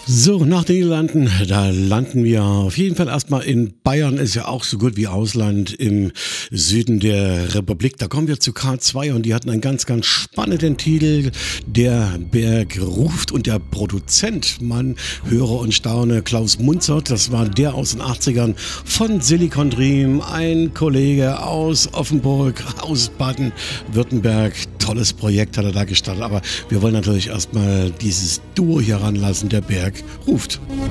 So, nach den Niederlanden, da landen wir auf jeden Fall erstmal in Bayern, ist ja auch so gut wie Ausland im Süden der Republik. Da kommen wir zu K2 und die hatten einen ganz, ganz spannenden Titel. Der Berg ruft und der Produzent, man höre und staune, Klaus Munzert, das war der aus den 80ern von Silicon Dream, ein Kollege aus Offenburg, aus Baden-Württemberg. Tolles Projekt hat er da gestartet, aber wir wollen natürlich erstmal dieses Duo hier ranlassen, der Berg ruft.